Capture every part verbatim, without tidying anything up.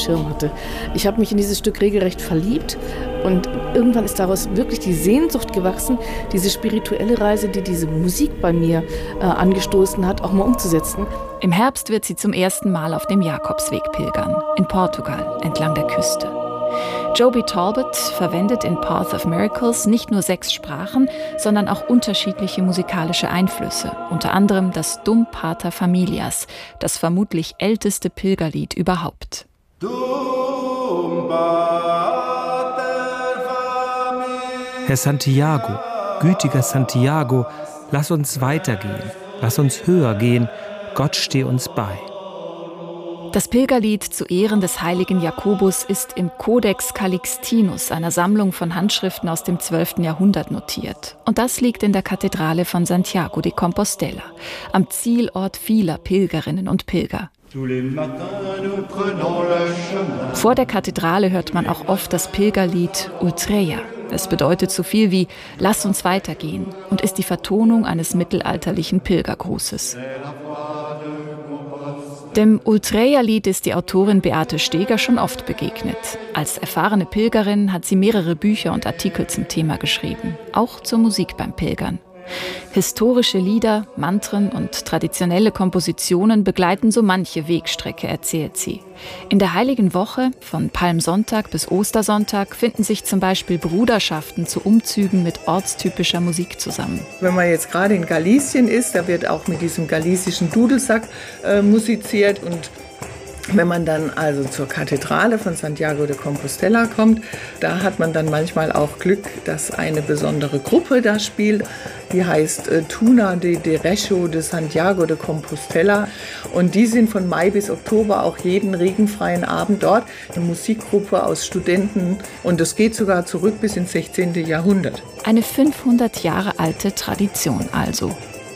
Schirm hatte. Ich habe mich in dieses Stück regelrecht verliebt und irgendwann ist daraus wirklich die Sehnsucht gewachsen, diese spirituelle Reise, die diese Musik bei mir äh, angestoßen hat, auch mal umzusetzen. Im Herbst wird sie zum ersten Mal auf dem Jakobsweg pilgern, in Portugal, entlang der Küste. Joby Talbot verwendet in Path of Miracles nicht nur sechs Sprachen, sondern auch unterschiedliche musikalische Einflüsse, unter anderem das Dum Pater Familias, das vermutlich älteste Pilgerlied überhaupt. Herr Santiago, gütiger Santiago, lass uns weitergehen, lass uns höher gehen, Gott stehe uns bei. Das Pilgerlied zu Ehren des heiligen Jakobus ist im Codex Calixtinus, einer Sammlung von Handschriften aus dem zwölften Jahrhundert, notiert. Und das liegt in der Kathedrale von Santiago de Compostela, am Zielort vieler Pilgerinnen und Pilger. Vor der Kathedrale hört man auch oft das Pilgerlied Ultreia. Es bedeutet so viel wie »Lass uns weitergehen« und ist die Vertonung eines mittelalterlichen Pilgergrußes. Dem Ultreia-Lied ist die Autorin Beate Steger schon oft begegnet. Als erfahrene Pilgerin hat sie mehrere Bücher und Artikel zum Thema geschrieben, auch zur Musik beim Pilgern. Historische Lieder, Mantren und traditionelle Kompositionen begleiten so manche Wegstrecke, erzählt sie. In der Heiligen Woche, von Palmsonntag bis Ostersonntag, finden sich zum Beispiel Bruderschaften zu Umzügen mit ortstypischer Musik zusammen. Wenn man jetzt gerade in Galicien ist, da wird auch mit diesem galicischen Dudelsack äh, musiziert. Und wenn man dann also zur Kathedrale von Santiago de Compostela kommt, da hat man dann manchmal auch Glück, dass eine besondere Gruppe da spielt. Die heißt äh, Tuna de Derecho de Santiago de Compostela. Und die sind von Mai bis Oktober auch jeden regenfreien Abend dort. Eine Musikgruppe aus Studenten. Und das geht sogar zurück bis ins sechzehnten Jahrhundert. Eine fünfhundert Jahre alte Tradition also.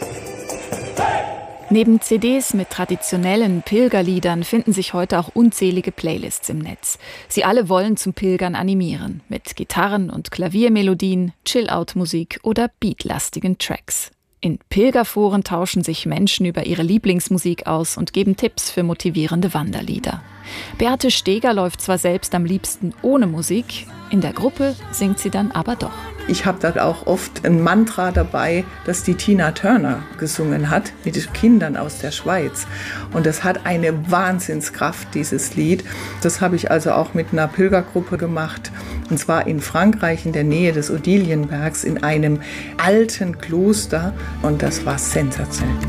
Neben C Ds mit traditionellen Pilgerliedern finden sich heute auch unzählige Playlists im Netz. Sie alle wollen zum Pilgern animieren, mit Gitarren- und Klaviermelodien, Chill-Out-Musik oder beatlastigen Tracks. In Pilgerforen tauschen sich Menschen über ihre Lieblingsmusik aus und geben Tipps für motivierende Wanderlieder. Beate Steger läuft zwar selbst am liebsten ohne Musik, in der Gruppe singt sie dann aber doch. Ich habe da auch oft ein Mantra dabei, das die Tina Turner gesungen hat, mit Kindern aus der Schweiz. Und das hat eine Wahnsinnskraft, dieses Lied. Das habe ich also auch mit einer Pilgergruppe gemacht. Und zwar in Frankreich, in der Nähe des Odilienbergs, in einem alten Kloster. Und das war sensationell.